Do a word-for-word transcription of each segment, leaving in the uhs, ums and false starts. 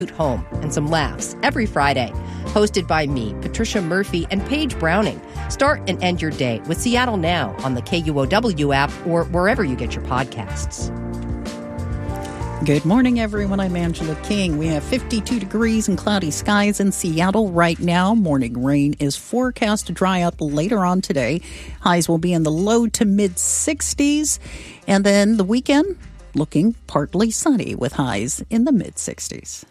home and some laughs every Friday. Hosted by me, Patricia Murphy, and Paige Browning. Start and end your day with Seattle Now on the K U O W app or wherever you get your podcasts. Good morning, everyone. I'm Angela King. We have fifty-two degrees and cloudy skies in Seattle right now. Morning rain is forecast to dry up later on today. Highs will be in the low to mid sixties. And then the weekend, looking partly sunny with highs in the mid sixties.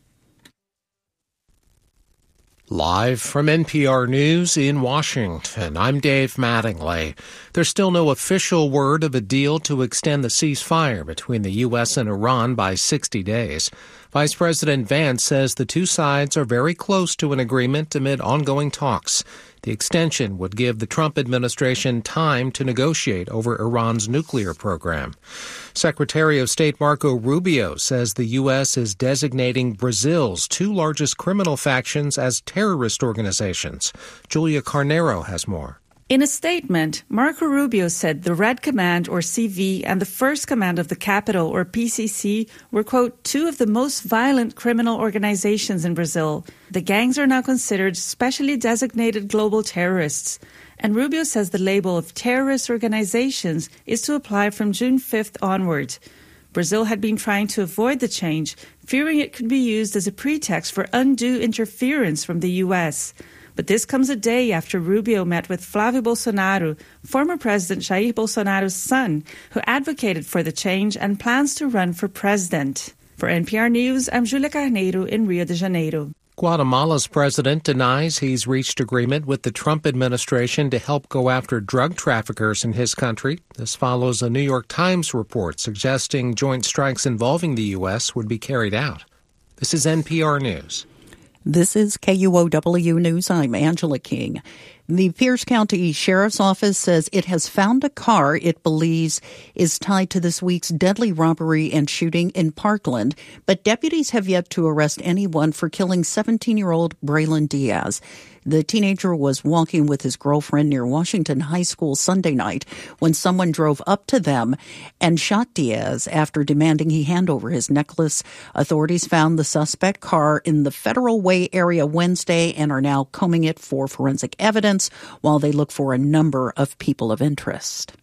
Live from N P R News in Washington, I'm Dave Mattingly. There's still no official word of a deal to extend the ceasefire between the U S and Iran by sixty days. Vice President Vance says the two sides are very close to an agreement amid ongoing talks. The extension would give the Trump administration time to negotiate over Iran's nuclear program. Secretary of State Marco Rubio says the U S is designating Brazil's two largest criminal factions as terrorist organizations. Julia Carnero has more. In a statement, Marco Rubio said the Red Command, or C V, and the First Command of the Capital, or P C C, were, quote, two of the most violent criminal organizations in Brazil. The gangs are now considered specially designated global terrorists. And Rubio says the label of terrorist organizations is to apply from June fifth onward. Brazil had been trying to avoid the change, fearing it could be used as a pretext for undue interference from the U S. But this comes a day after Rubio met with Flávio Bolsonaro, former President Jair Bolsonaro's son, who advocated for the change and plans to run for president. For N P R News, I'm Julia Carneiro in Rio de Janeiro. Guatemala's president denies he's reached agreement with the Trump administration to help go after drug traffickers in his country. This follows a New York Times report suggesting joint strikes involving the U S would be carried out. This is N P R News. This is K U O W News. I'm Angela King. The Pierce County Sheriff's Office says it has found a car it believes is tied to this week's deadly robbery and shooting in Parkland, but deputies have yet to arrest anyone for killing seventeen-year-old Braylon Diaz. The teenager was walking with his girlfriend near Washington High School Sunday night when someone drove up to them and shot Diaz after demanding he hand over his necklace. Authorities found the suspect car in the Federal Way area Wednesday and are now combing it for forensic evidence while they look for a number of people of interest.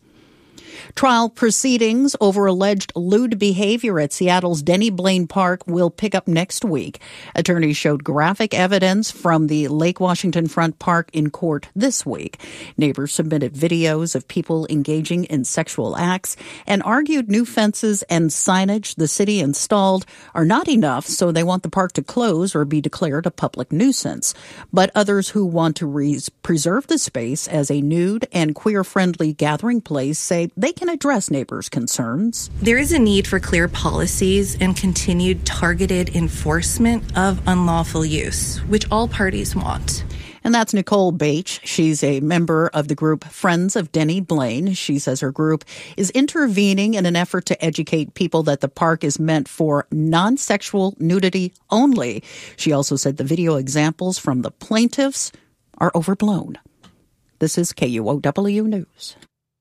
Trial proceedings over alleged lewd behavior at Seattle's Denny Blaine Park will pick up next week. Attorneys showed graphic evidence from the Lake Washington Front Park in court this week. Neighbors submitted videos of people engaging in sexual acts and argued new fences and signage the city installed are not enough, so they want the park to close or be declared a public nuisance. But others who want to re- preserve the space as a nude and queer-friendly gathering place say they can address neighbors' concerns. There is a need for clear policies and continued targeted enforcement of unlawful use, which all parties want. And that's Nicole Bache. She's a member of the group Friends of Denny Blaine. She says her group is intervening in an effort to educate people that the park is meant for non-sexual nudity only. She also said the video examples from the plaintiffs are overblown. This is K U O W News.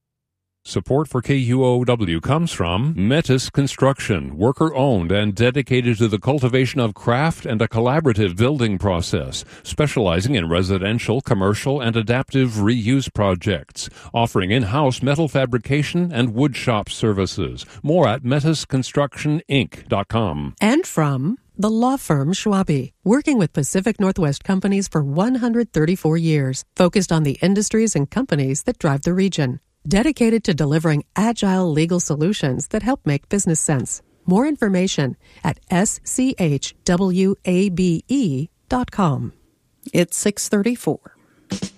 Support for K U O W comes from Metis Construction, worker-owned and dedicated to the cultivation of craft and a collaborative building process, specializing in residential, commercial, and adaptive reuse projects, offering in-house metal fabrication and wood shop services. More at metis construction inc dot com. And from the law firm Schwabe, working with Pacific Northwest companies for one hundred thirty-four years, focused on the industries and companies that drive the region. Dedicated to delivering agile legal solutions that help make business sense. More information at s c h w a b e dot com. It's six thirty-four.